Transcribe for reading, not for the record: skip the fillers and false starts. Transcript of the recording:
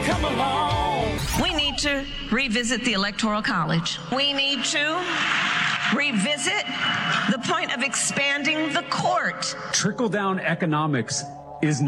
come along. We need to revisit the Electoral College. We need to revisit the point of expanding the court. Trickle-down economics is